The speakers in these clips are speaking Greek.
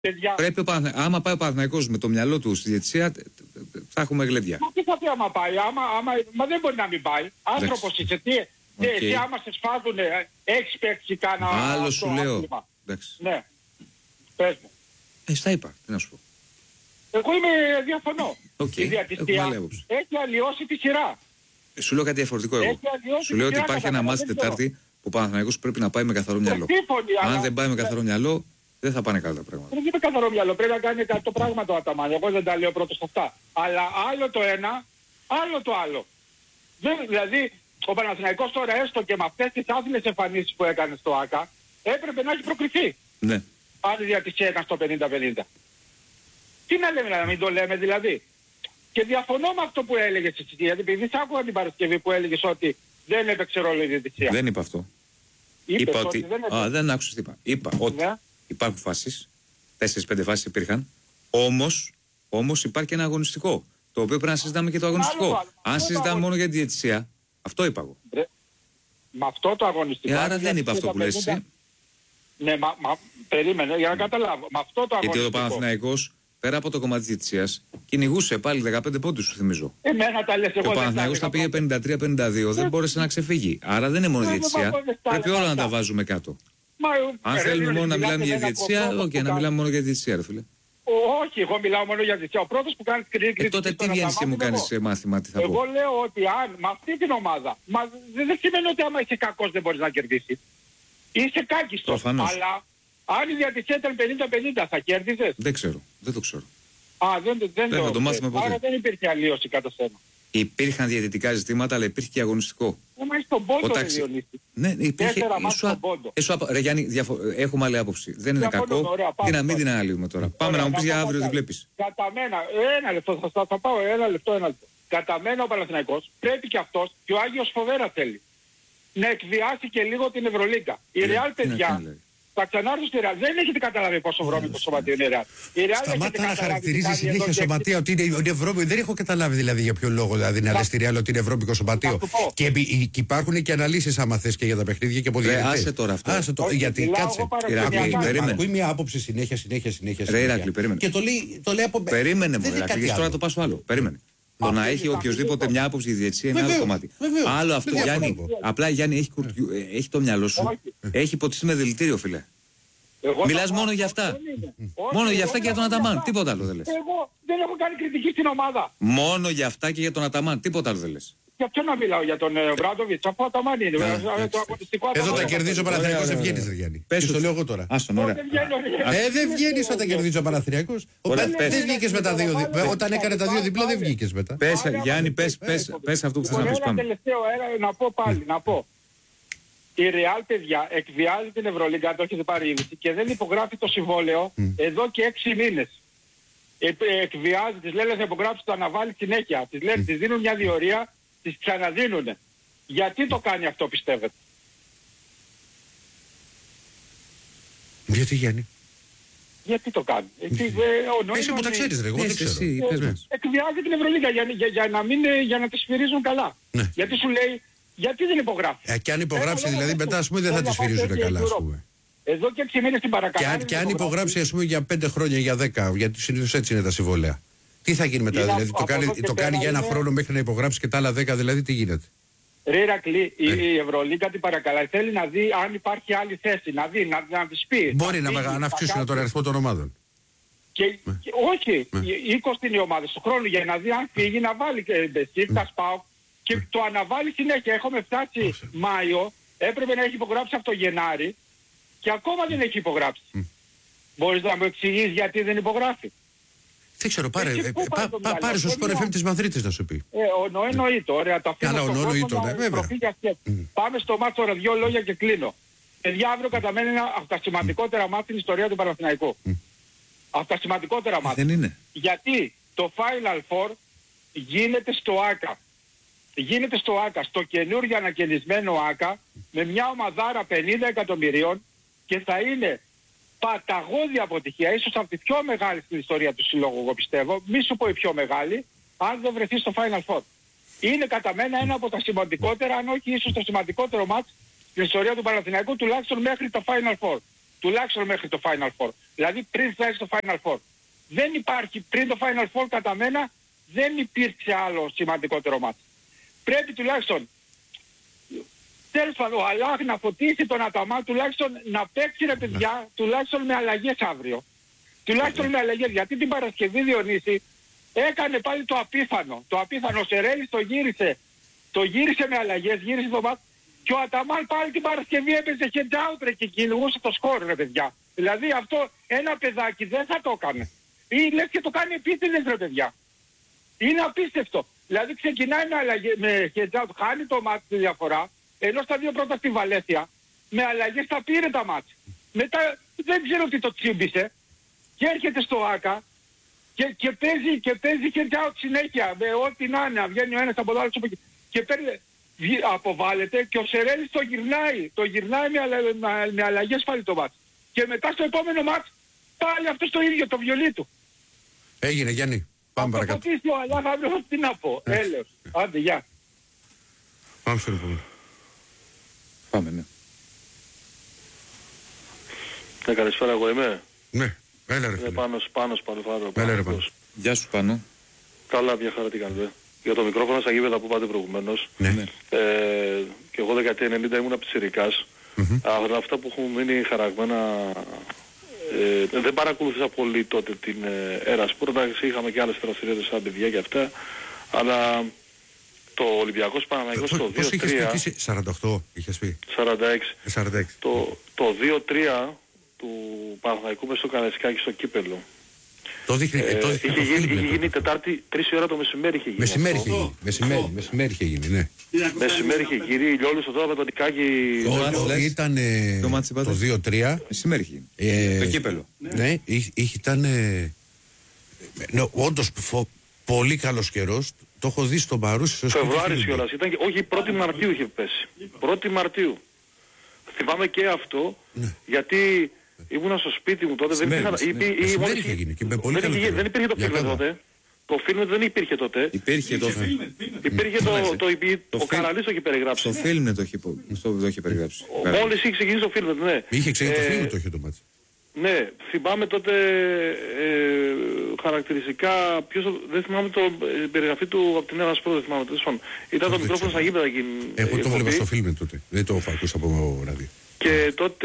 Πρέπει άμα πάει ο Παναθηναϊκός με το μυαλό του στη διαιτησία, θα έχουμε γλεντιά. Μα τι θα πει άμα πάει, μα δεν μπορεί να μην πάει. Άνθρωπος είσαι, εσύ άμα σε σφάζουν, έχεις παίξει κάνα... Άλλο σου λέω. Ναι, πες μου. Στα είπα, τι να σου πω. Εγώ διαφωνώ. Η διατησία έχει αλλοιώσει τη σειρά. Σου λέω κάτι διαφορετικό εγώ. Σου λέω ότι υπάρχει ένα μάτς Τετάρτη που ο Παναθηναϊκός πρέπει να πάει με καθαρό μυαλό. Αν δεν πάει με καθαρό μυαλό, δεν θα πάνε καλά τα πράγματα. Δεν είναι καθαρό μυαλό, πρέπει να κάνει το πράγμα το Αταμάν. Εγώ δεν τα λέω πρώτος αυτά. Αλλά άλλο το ένα, άλλο το άλλο. Δηλαδή, ο Παναθηναϊκός τώρα έστω και με αυτές τις άθλιες εμφανίσεις που έκανε στο ΆΚΑ, έπρεπε να έχει προκριθεί. Ναι. Αν η διατησία ήταν στο 50-50. Τι να λέμε, να μην το λέμε δηλαδή. Και διαφωνώ με αυτό που έλεγες εσύ, γιατί επειδή σ' άκουγα την Παρασκευή που έλεγες ότι δεν έπαιξε ρόλο η διαιτησία. Δεν είπα αυτό. Είπα ότι... δεν άκουσες τι είπα. Είπα ότι υπάρχουν φάσεις, 4-5 φάσεις υπήρχαν, όμως υπάρχει και ένα αγωνιστικό, το οποίο πρέπει να συζητάμε και το αγωνιστικό. Αν συζητάμε μόνο για τη διαιτησία, αυτό είπα εγώ. Με αυτό το αγωνιστικό... άρα δεν είπα αυτό που λες εσύ. Ναι, περίμενε για να καταλάβω. Με αυτό το αγωνιστικό... Γιατί ο Παναθηναϊκός, πέρα από το κομμάτι της διαιτησίας, κυνηγούσε πάλι 15 πόντους, σου θυμίζω. Εμένα τα λες εγώ. Και ο Παναθηναϊκός τα πήγε 53-52, δεν μπόρεσε να ξεφύγει. Άρα δεν είναι μόνο η διαιτησία, πρέπει όλα να τα βάζουμε κάτω. Αν θέλουμε μόνο να μιλάμε για διαιτησία, να μιλάμε μόνο για διαιτησία, ρε φίλε. Όχι, εγώ μιλάω μόνο για διαιτησία. Ο πρώτος που κάνει κριτική... τότε τι βγαίνεις και μου κάνεις μάθημα, τι θα πω. Εγώ λέω ότι αν με αυτή την ομάδα, δεν σημαίνει ότι άμα είσαι κακός δεν μπορείς να κερδίσεις. Είσαι κάκιστος. Αλλά αν η διαιτησία ήταν 50-50 θα κέρδισες. Δεν ξέρω, δεν το ξέρω. Δεν το μάθουμε ποτέ. Άρα δεν υπήρχε αλλίωση κατά σένα. Υπήρχαν διαιτητικά ζητήματα, αλλά υπήρχε και αγωνιστικό. Είμαστε στον πόντο, Διονύση. Ναι, υπήρχε. Ρε Γιάννη, έχουμε άλλη άποψη. Δεν είναι κακό. Να μην την αναλύουμε τώρα. Πάμε να μου πεις για αύριο τι βλέπεις. Κατά μένα, ένα λεπτό, θα πάω ένα λεπτό. Κατά μένα ο Παναθηναϊκός πρέπει και αυτός και ο Άγιος Φοβέρα θέλει να εκβιάσει και λίγο την Ευρωλίγκα. Η Ρεάλ, παιδιά, θα ξανάρθω στη Ρεάλ. Δεν έχετε καταλάβει πόσο βρώμικο σωματείο είναι η Ρεάλ. Σταμάτα να χαρακτηρίζει συνέχεια σωματεία ότι είναι βρώμικο. Δεν έχω καταλάβει δηλαδή για ποιο λόγο δηλαδή να λες στη Ρεάλ ότι είναι βρώμικο σωματείο. Και υπάρχουν και αναλύσεις άμα θες και για τα παιχνίδια και από διαιτητές. Άσε τώρα αυτό. Γιατί κάτσε. Ακούει μια άποψη συνέχεια. Ρε Ηράκλη, περίμενε. Και το λέει από... Περίμενε μου, γιατί τώρα το πας στο άλλο. Περίμενε. Το να έχει οποιοδήποτε μια άποψη η διαιτησία είναι άλλο κομμάτι. Άλλο αυτό, Γιάννη. Απλά Γιάννη έχει το μυαλό σου. Έχει υποτιστεί με δηλητήριο, φίλε. Μιλάς μόνο για αυτά. Μόνο για αυτά και για τον Αταμάν. Τίποτα άλλο δεν λες. Εγώ δεν έχω κάνει κριτική στην ομάδα. Μόνο για αυτά και για τον Αταμάν. Τίποτα άλλο δεν λες. Για ποιο να μιλάω, για τον Βράντοβιτς, αφού ο Αταμάν είναι. Εδώ τα κερδίζει ο Παναθηναϊκός, δεν βγαίνεις, ρε Γιάννη. Πες το λέω εγώ τώρα. Δεν βγαίνεις όταν κερδίζει ο Παναθηναϊκός. Δεν βγήκες με τα δύο. Όταν έκανε τα δύο διπλά δεν βγήκες μετά. Πες, Γιάννη, πες αυτό που θες να πεις. Πάμε. Τελευταίο, να πω πάλι, να πω. Η Real, παιδιά, εκβιάζει την Ευρωλίγκα, το έχετε πάρει είδηση και δεν υπογράφει το συμβόλαιο εδώ και 6 μήνες. Εκβιάζει, τις λένε να υπογράψει, το αναβάλει συνέχεια. Τις λένε, τις δίνουν μια διορία, τις ξαναδίνουν. Γιατί το κάνει αυτό, πιστεύετε? Γιατί, Γιάννη? Γιατί το κάνει? Εσύ που τα ξέρεις, ρε, εγώ δεν ξέρω. Εκβιάζει την Ευρωλίγκα για να τη σφυρίζουν καλά. Γιατί σου λέει, γιατί δεν υπογράφει? Και αν υπογράψει δηλαδή μετά, ας πούμε, δεν θα τη σφυρίζουν καλά, ας πούμε. Εδώ και 6 μήνες την παρακαλώ. Και αν υπογράψει, ας πούμε, για 5 χρόνια, για 10, γιατί συνήθως έτσι είναι τα συμβόλαια. Τι θα γίνει μετά, δηλαδή το κάνει για ένα χρόνο μέχρι να υπογράψει και τα άλλα 10, δηλαδή τι γίνεται? Ρε Ηρακλή, η Ευρωλίγκα την παρακαλάει. Θέλει να δει αν υπάρχει άλλη θέση, να δει, να της πει. Μπορεί να αυξήσουν τον αριθμό των ομάδων. Όχι, 20 είναι οι ομάδες του χρόνου για να δει αν φύγει, να βάλει και Μπεσίκτας, ΠΑΟΚ. Και το αναβάλει συνέχεια. Έχουμε φτάσει Μάιο, έπρεπε να έχει υπογράψει από το Γενάρη και ακόμα δεν έχει υπογράψει. Μπορείς να μου εξηγείς γιατί δεν υπογράφει? Δεν ξέρω, πάρε στο Sport FM της Μαδρίτης να σου πει. Εννοείται, ωραία, το αφήνω στον κόσμο να προφεί για σκέψη. Πάμε στο μάτσο τώρα, 2 λόγια και κλείνω. Παιδιά, αύριο κατά μένα είναι από τα σημαντικότερα μάτια στην ιστορία του Παναθηναϊκού. Από τα σημαντικότερα μάτια. Δεν είναι. Γιατί το Final Four γίνεται στο ΆΚΑ. Γίνεται στο ΆΚΑ, στο καινούργιο ανακαινισμένο ΆΚΑ, με μια ομαδάρα 50 εκατομμυρίων και θα είναι παταγώδη αποτυχία, ίσως από τη πιο μεγάλη στην ιστορία του συλλόγου, εγώ πιστεύω, μη σου πω η πιο μεγάλη, αν δεν βρεθεί στο Final Four. Είναι κατά μένα ένα από τα σημαντικότερα, αν όχι ίσως το σημαντικότερο μάτς στην ιστορία του Παναθηναϊκού, τουλάχιστον μέχρι το Final Four. Τουλάχιστον μέχρι το Final Four. Δηλαδή πριν φτάσει στο Final Four. Δεν υπάρχει, πριν το Final Four κατά μένα, δεν υπήρξε άλλο σημαντικότερο μάτι. Πρέπει τουλάχιστον, τέλος πάντων, ο Αλάχ να φωτίσει τον Αταμάν, τουλάχιστον να παίξει ρε παιδιά, τουλάχιστον με αλλαγές αύριο. Τουλάχιστον με αλλαγές, γιατί την Παρασκευή Διονύση έκανε πάλι το απίθανο. Το απίθανο, ο Σερέλης το γύρισε με αλλαγές, γύρισε το μάτι. Και ο Αταμάν πάλι την Παρασκευή έπαιζε head out ρε, και κυνηγούσε το σκορ ρε παιδιά. Δηλαδή αυτό ένα παιδάκι δεν θα το έκανε. Ή λες και το κάνει επίτηδες ρε παιδιά. Είναι απίστευτο. Δηλαδή ξεκινάει με head out, χάνει το μάτι τη διαφορά, ενώ στα δύο πρώτα στη Βαλένθια, με αλλαγές τα πήρε τα μάτς. Μετά δεν ξέρω τι το τσίμπησε και έρχεται στο ΆΚΑ και παίζει head out συνέχεια με ό,τι να είναι, βγαίνει ο ένας από το άλλο και παίρνει, αποβάλλεται και ο Σερέλης το γυρνάει με αλλαγές πάλι το μάτς. Και μετά στο επόμενο μάτς πάλι αυτό το ίδιο, το βιολί του. Έγινε Γιάννη. Πάμε παρακάτω. Θα πατήσει ο Αλάχ αύριο, τι να πω. Έλεος. Άντε, γεια. Πάμε στο επόμενο. Πάμε, ναι. Καλησπέρα, εγώ είμαι. Ναι, έλα ρε φίλε. Πάνος Παλουφάρο. Έλα ρε Πάνο. Γεια σου Πάνο. Καλά, μια χαρά τι κάνετε. Για το μικρόφωνο στα γήπεδα που πάτε προηγουμένως. Ναι. Και εγώ δεκαετία 90 ήμουν πιτσιρικάς. Αλλά αυτά που έχουν μείνει χαραγμένα... δεν παρακολουθήσα πολύ τότε την Ερασπορ. Εντάξει, είχαμε και άλλες δραστηριότητες σαν παιδιά και αυτά. Αλλά το Ολυμπιακός Παναθηναϊκός το 2-3... Πώς είχες πει, 48 είχες πει? 46. 46. Το 2-3 του Παναθηναϊκού μες στο Καραϊσκάκι στο κύπελλο. Το δείχνει, είχε γίνει Τετάρτη 3 ώρα το μεσημέρι είχε γίνει. Μεσημέρι είχε γίνει, ναι. Μεσημέρι είχε γίνει, ηλιόλουστο στο τώρα με τον Νικάκη. Ήταν το 2-3. Μεσημέρι είχε γίνει. Το κύπελλο. Ναι, ήταν όντως πολύ καλός καιρός. Το έχω δει στο Μαρούσι. Φεβρουάρης κιόλας. Όχι, 1η Μαρτίου είχε πέσει. 1η Μαρτίου. Θυμάμαι και αυτό, γιατί ήμουνα στο σπίτι μου τότε. Δεν υπήρχε το φιλμ τότε. Το φιλμ δεν υπήρχε τότε. Υπήρχε το φιλμ. Ο Καραλής το είχε περιγράψει. Το φιλμ το είχε περιγράψει. Μόλις είχε ξεκινήσει το φιλμ, ναι. Είχε ξεκινήσει το φιλμ, το είχε το μάτι. Ναι, θυμάμαι τότε χαρακτηριστικά, δεν θυμάμαι το περιγραφή του από την Ερασπορ, δεν θυμάμαι τέλος πάντων. Ήταν το μικρόφωνο στα γήπεδα εκείνη. Εγώ το βλέπα στο φιλμ τότε, δεν το ακούσα από ράδιο. Και τότε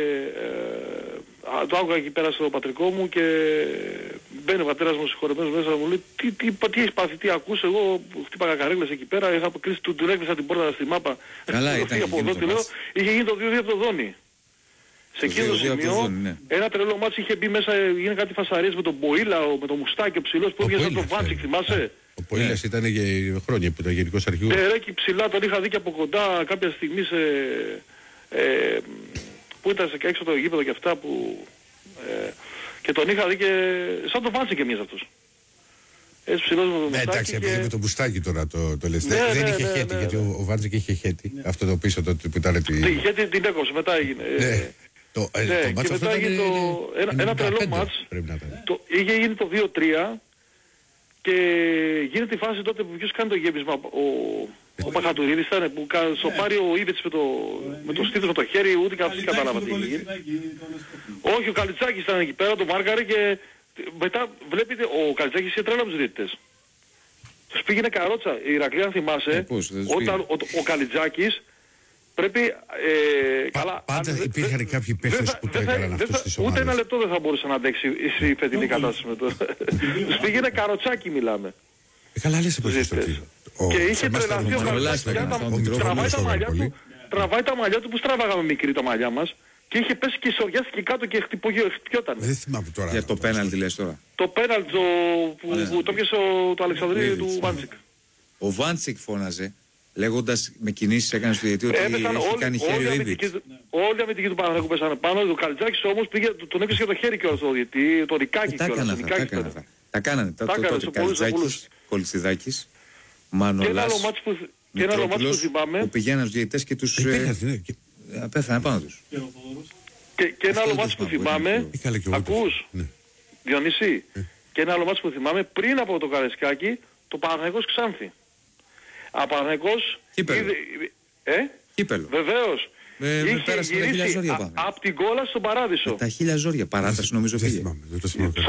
το άκουγα εκεί πέρα στο πατρικό μου και μπαίνει ο πατέρας μου συγχωρεμένος μέσα μου λέει τι έχεις πάθει, τι ακούς, εγώ χτύπαγα καρέκλες εκεί πέρα, είχα κλείσει, του έκλεισα την πόρτα στη μάπα. Καλά ήταν. Είχε γίνει το 2-2 από το Δόνι. Σε εκείνο το σημείο, ένα τρελό μάτς είχε μπει μέσα, έγινε κάτι φασαρίες με τον Μποήλα, με τον Μουστάκη, ο ψηλός που έβγαινε τον Βάντσικ, θυμάσαι. Ο Μποήλας ήταν για χρόνια που ήταν γενικός αρχηγός. Εκεί ψηλά τον είχα δει και από κοντά κάποια στιγμή που ήταν έξω το γήπεδο και αυτά που... και τον είχα δει και σαν τον Βάντσικ εμείς αυτός. Έτσι ψηλός με τον Μουστάκη. Εντάξει, επειδή με τον Μουστάκη τώρα το λες. Δεν είχε χέτη, γιατί ο Βάντσικ είχε χέτη. Αυτό το πίσω τότε που ήταν... Η χέτη την έκοψε, μετά έγινε. Και μετά έγινε ένα τρελό μάτς. Είχε γίνει το 2-3 και γίνεται η φάση τότε που ποιος κάνει το γέμισμα. Ο Παχατουρίδης ήταν που σοπάρει ο Ήβετς με το στήθος με το χέρι, ούτε και αυτοί κατάλαβα τι έγινε. Όχι, ο Καλιτσάκης ήταν εκεί πέρα, το μάρκαρε και μετά βλέπετε ο Καλιτσάκης είχε τρέλα με τους διαιτητές. Τους πήγαινε καρότσα. Η Ηρακλή αν θυμάσαι, όταν ο Καλιτζάκης πρέπει... Πάντα υπήρχαν κάποιοι παίχτες που το έκαναν αυτό στις ομάδες. Ούτε ένα λεπτό δεν θα μπορούσε να αντέξει η φετινή κατάσταση με το... Τους πήγαινε καροτσάκι μιλάμε. Καλά λες εποχές το τι. Και είχε τρελαθεί ο Καλιτσάκης, τραβάει τα μαλλιά του που στραβάγαμε μικρή τα μαλλιά μας. Και είχε πέσει και σοριάστηκε κάτω και χτυπιόταν. Δεν θυμάμαι τώρα. Για το πέναλτι λες τώρα. Το πέναλτι που το πιέσε το Αλεξανδρίδη του Βάντσικ. Ο Βάντσικ φώναζε, λέγοντας με κινήσεις έκανε στο διαιτητή ότι έχει κάνει χέρι ο Ήβιτς. Όλοι οι αμυντικοί του Παναθηναϊκού πέσανε πάνω. Ο Καλιτζάκης όμως τον έπιασε για το χέρι κιόλας το διαιτητή, το Ρικάκι κιόλας. Τα κάνανε τότε Καλιτζάκης, Κολτσιδάκης, Μανολάς, Μητρόπουλος, που πηγαίναν στους διαιτητές και τους... πέθανε πάνω τους. Και ένα άλλο μάτι που θυμάμαι, ακούς, Διονύση, και ένα άλλο μάτι που θυμάμαι, πριν από το Καραϊσκάκι, το Παναθηναϊκός Ξάνθη. Παναθηναϊκός... Κύπελλο. Βεβαίως. Πέρασε τα 1000 ζόρια. Από την κόλλα στον Παράδεισο. Τα 1000 ζόρια. Παράταση νομίζω πήγε.